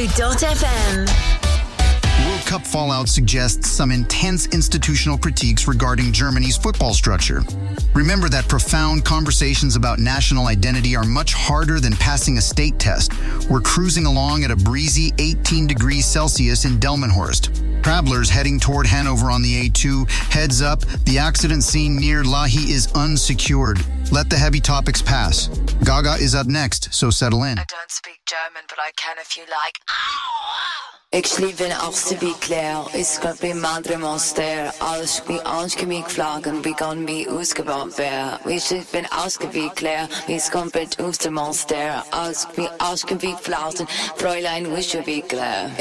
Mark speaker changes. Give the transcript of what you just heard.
Speaker 1: Dance.fm.
Speaker 2: World Cup fallout suggests some intense institutional critiques regarding Germany's football structure. Remember that profound conversations about national identity are much harder than passing a state test. We're cruising along at a breezy 18 degrees Celsius in Delmenhorst. Travelers heading toward Hanover on the A2, heads up, the accident scene near Lahi is unsecured. Let the heavy topics pass. Gaga is up next, so settle in.
Speaker 3: I don't speak German, but I can if you like. Ik sliep in achtste wie Claire, is got be madre monster. Alles wie aanschemiek vlaggen, wie kan wie uitgebouwd werden. We sleep in achtste wie Claire, is compet oester monster. Alles wie aanschemiek vlaggen, Fräulein, wish you wie Claire.